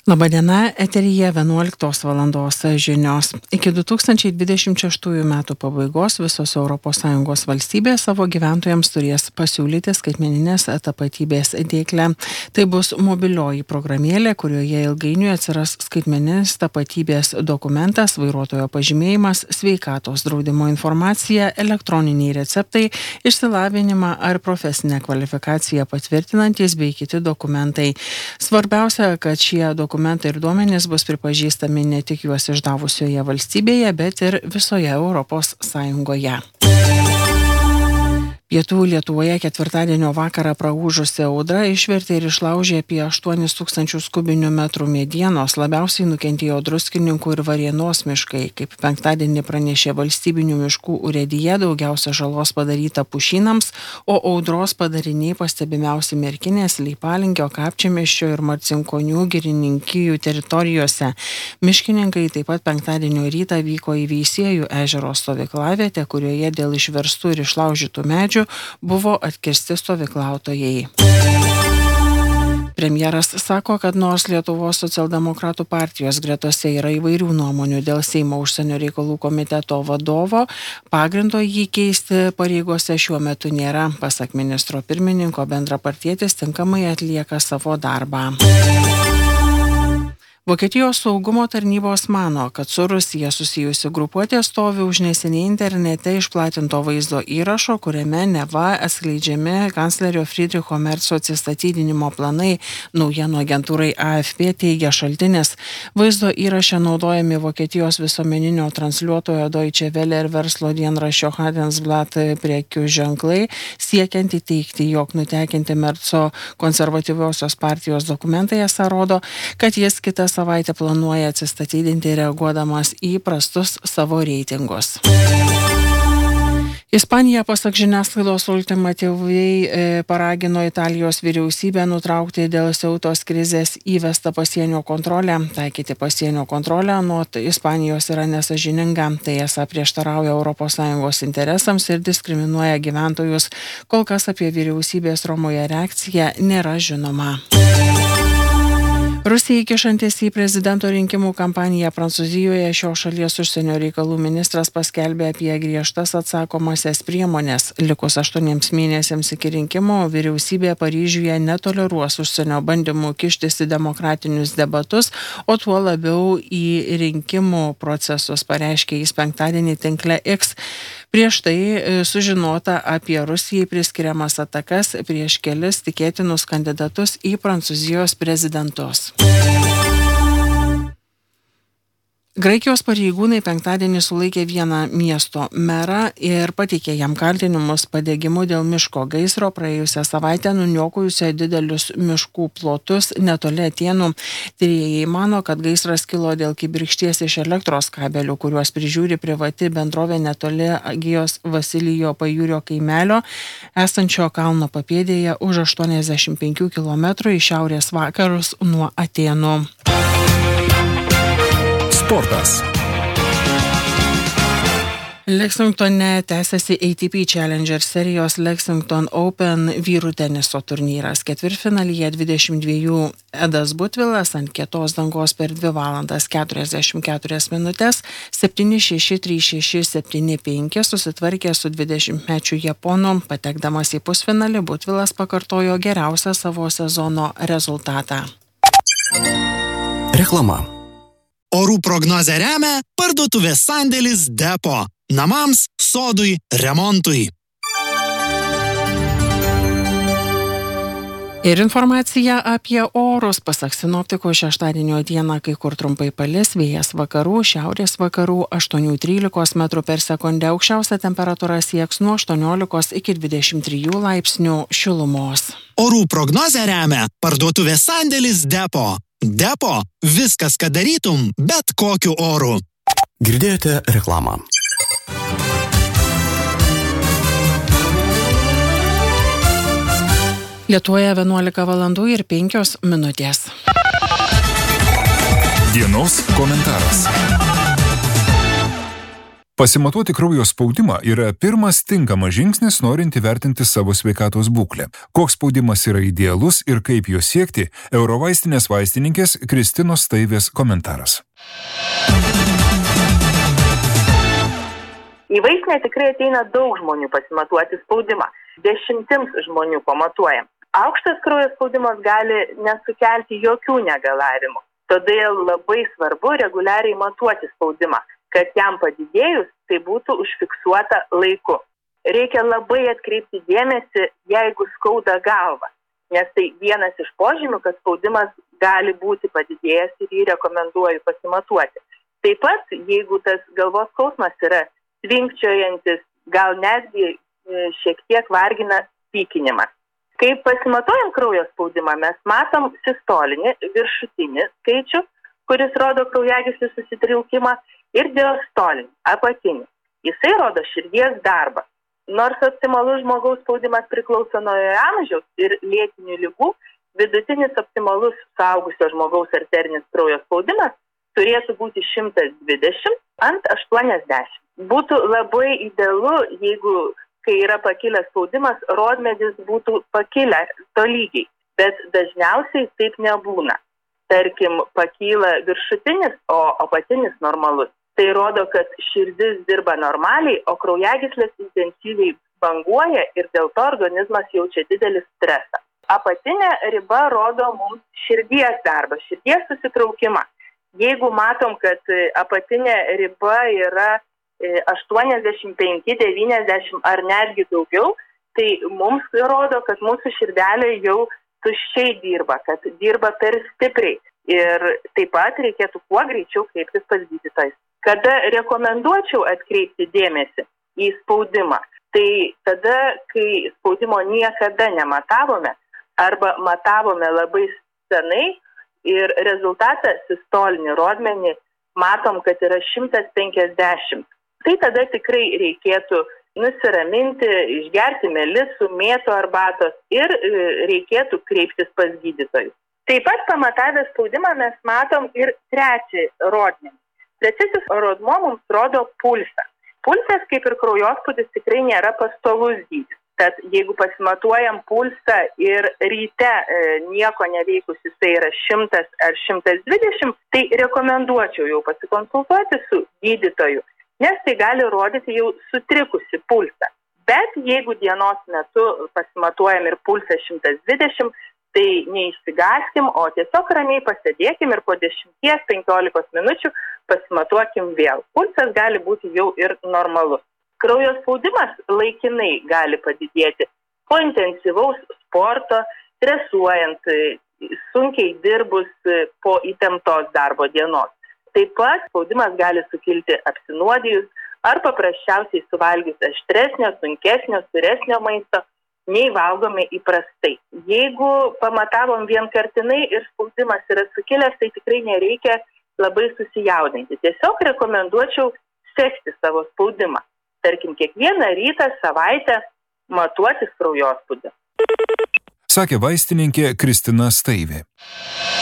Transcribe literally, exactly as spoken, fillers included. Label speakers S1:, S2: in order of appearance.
S1: Labadiena, eteryje vienuoliktos valandos žinios. Iki du tūkstančiai dvidešimt šeštųjų metų pabaigos visos Europos Sąjungos valstybės savo gyventojams turės pasiūlyti skaitmeninės tapatybės dėklę. Tai bus mobilioji programėlė, kurioje ilgainiui atsiras skaitmeninis tapatybės dokumentas, vairuotojo pažymėjimas, sveikatos draudimo informacija, elektroniniai receptai, išsilavinimą ar profesinę kvalifikaciją patvirtinantys bei kiti dokumentai. Svarbiausia, kad šie dokumentai Dokumentai ir duomenys bus pripažįstami ne tik juos išdavusioje valstybėje, bet ir visoje Europos Sąjungoje. Pietų Lietuvoje ketvirtadienio vakarą praūžusi audra išvertė ir išlaužė apie aštuonis tūkstančius kubinių metrų medienos, labiausiai nukentėjo Druskininkų ir Varėnos miškai. Kaip penktadienį pranešė valstybinių miškų urėdija, daugiausia žalos padaryta pušynams, o audros padariniai pastebimiausi Merkinės, Leipalingio, Kapčiamiesčio ir Marcinkonių girininkijų teritorijose. Miškininkai taip pat penktadienio rytą vyko į Veisiejų ežero stovyklavietę, kurioje dėl išverstų ir išlaužytų medžių buvo atkirsti stovyklautojai. Premjeras sako, kad nors Lietuvos socialdemokratų partijos gretose yra įvairių nuomonių dėl Seimo užsienio reikalų komiteto vadovo, pagrindo jį keisti pareigose šiuo metu nėra. Pasak ministro pirmininko, bendrapartietis tinkamai atlieka savo darbą. Vokietijos saugumo tarnybos mano, kad su Rusija susijusi grupuotė stovi už neseniai internete išplatinto vaizdo įrašo, kuriame neva atskleidžiami kanclerio Friedricho Merco atsistatydinimo planai. Naujienų agentūrai A F P teigia šaltinis. Vaizdo įraše naudojami Vokietijos visuomeninio transliuotojo Deutsche Welle ir verslo dienraščio Handelsblatt prekių ženklai, siekiant įteikti, jog nutekinti Merco konservatyviosios partijos dokumentai esą rodo, kad jis kitas savaitę planuoja atsistatydinti reaguodamas į prastus savo reitingus. Ispanija, pasak žiniasklaidos, ultimatyviai paragino Italijos vyriausybę nutraukti dėl Ceutos krizės įvestą pasienio kontrolę. Taikyti pasienio kontrolę anot Ispanijos yra nesąžininga. Tai esą prieštarauja Europos Sąjungos interesams ir diskriminuoja gyventojus. Kol kas apie vyriausybės Romoje reakciją nėra žinoma. Rusijai kišantis į prezidento rinkimų kampaniją Prancūzijoje, šios šalies užsienio reikalų ministras paskelbė apie griežtas atsakomasias priemonės. Likus aštuoniems mėnesiams iki rinkimų, vyriausybė Paryžiuje netoleruos užsienio bandymų kištis į demokratinius debatus, o tuo labiau į rinkimų procesus, pareiškė jis penktadienį tinkle X. Prieš tai sužinota apie Rusijai priskiriamas atakas prieš kelis tikėtinus kandidatus į Prancūzijos prezidentus. Graikijos pareigūnai penktadienį sulaikė vieną miesto merą ir pateikė jam kaltinimus padegimu dėl miško gaisro praėjusią savaitę nuniokojusio didelius miškų plotus netoli Atėnų. Tyrėjai mano, kad gaisras kilo dėl kibirkšties iš elektros kabelių, kuriuos prižiūri privati bendrovė netoli Agijos Vasilijo pajūrio kaimelio, esančio kalno papėdėje už aštuoniasdešimt penkių kilometrų į šiaurės vakarus nuo Atėnų.
S2: Sportas.
S1: Lexingtone tęsiasi A T P Challenger serijos Lexington Open vyrų teniso turnyras. Ketvirtfinalyje dvidešimt dviejų Edas Butvilas ant kietos dangos per dvi valandas keturiasdešimt keturias minutes septyni šeši trys šeši septyni penki susitvarkė su dvidešimtmečiu Japonu. Patekdamas į pusfinalį, Butvilas pakartojo geriausią savo sezono rezultatą.
S2: Reklama.
S3: Orų prognozę remia parduotuvės sandėlis Depo. Namams, sodui, remontui.
S1: Ir informacija apie orus. Pasak sinoptikų, šeštadienio dieną kai kur trumpai palis, vėjas vakarų, šiaurės vakarų aštuoni trylika metrų per sekundę. Aukščiausia temperatūra sieks nuo aštuoniolikos iki dvidešimt trijų laipsnių šilumos.
S3: Orų prognozę remia parduotuvės sandėlis Depo. Depo – viskas, ką darytum, bet kokiu oru.
S2: Girdėjote reklamą.
S1: Lietuvoje vienuolika valandų ir penkios minutės.
S2: Dienos komentaras.
S4: Pasimatuoti kraujo spaudimą yra pirmas tinkamas žingsnis norint įvertinti savo sveikatos būklę. Koks spaudimas yra idealus ir kaip jo siekti, Eurovaistinės vaistininkės Kristinos Staivės komentaras.
S5: Į vaistinę tikrai ateina daug žmonių pasimatuoti spaudimą. Dešimtims žmonių pamatuojam. Aukštas kraujo spaudimas gali nesukelti jokių negalavimų. Todėl labai svarbu reguliariai matuoti spaudimą, kad jam padidėjus tai būtų užfiksuota laiku. Reikia labai atkreipti dėmesį, jeigu skauda galva, nes tai vienas iš požymių, kad spaudimas gali būti padidėjęs ir jį rekomenduoju pasimatuoti. Taip pat, jeigu tas galvos skausmas yra tvinkčiojantis, gal netgi šiek tiek vargina pykinimas. Kai pasimatuojam kraujo spaudimą, mes matom sistolinį viršutinį skaičių, kuris rodo kraujagyslių susitraukimą, ir diastolinį, apatinį. Jisai rodo širdies darbą. Nors optimalus žmogaus spaudimas priklauso nuo jo amžiaus ir lėtinių ligų, vidutinis optimalus suaugusio žmogaus arterinis kraujo spaudimas turėtų būti šimtas dvidešimt ant aštuoniasdešimt. Būtų labai idealu, jeigu kai yra pakilęs spaudimas, rodmedis būtų pakilęs tolygiai, bet dažniausiai taip nebūna. Tarkim, pakyla viršutinis, o apatinis normalus. Tai rodo, kad širdis dirba normaliai, o kraujagyslės intensyviai banguoja ir dėl to organizmas jaučia didelį stresą. Apatinė riba rodo mums širdies darbą, širdies susitraukimą. Jeigu matom, kad apatinė riba yra aštuoniasdešimt penki devyniasdešimt ar netgi daugiau, tai mums rodo, kad mūsų širdelė jau tuščiai dirba, kad dirba per stipriai. Ir taip pat reikėtų kuo greičiau kreiptis pas gydytojus. Kada rekomenduočiau atkreipti dėmesį į spaudimą, tai tada, kai spaudimo niekada nematavome arba matavome labai senai ir rezultatą sistolinį rodmenį matom, kad yra šimtas penkiasdešimt. Tai tada tikrai reikėtų nusiraminti, išgerti melisų, mėtų arbatos ir reikėtų kreiptis pas gydytojus. Taip pat pamatavę spaudimą mes matom ir trečią rodmenį. Trečiasis rodmuo mums rodo pulsą. Pulsas, kaip ir kraujospūdis, tikrai nėra pastovus dydis. Tad jeigu pasimatuojam pulsą ir ryte e, nieko neveikus jisai yra šimtas ar šimtas dvidešimt, tai rekomenduočiau jau pasikonsultuoti su gydytoju, nes tai gali rodyti jau sutrikusi pulsą. Bet jeigu dienos metu pasimatuojam ir pulsą šimtas dvidešimt, tai neišsigaskim, o tiesiog ramiai pasėdėkim ir po dešimties penkiolikos minučių pasimatuokim vėl. Pulsas gali būti jau ir normalus. Kraujo spaudimas laikinai gali padidėti po intensyvaus sporto, stresuojant, sunkiai dirbus po įtemptos darbo dienos. Taip pat spaudimas gali sukilti apsinuodijus ar paprasčiausiai suvalgius aštresnio, sunkesnio, suresnio maisto, nei valgome įprastai. Jeigu pamatavom vienkartinai ir spaudimas yra sukilęs, tai tikrai nereikia labai susijaudinti. Tiesiog rekomenduočiau sekti savo spaudimą. Tarkim, kiekvieną rytą, savaitę matuotis kraujospūdį.
S4: Sakė vaistininkė Kristina Staivė.